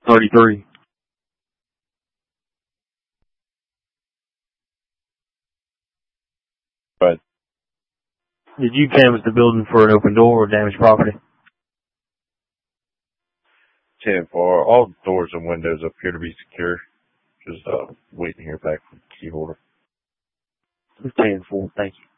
33. But Did you canvass the building for an open door or damaged property? 10-4, all doors and windows appear to be secure. Just waiting to hear back from the key holder. 10-4, thank you.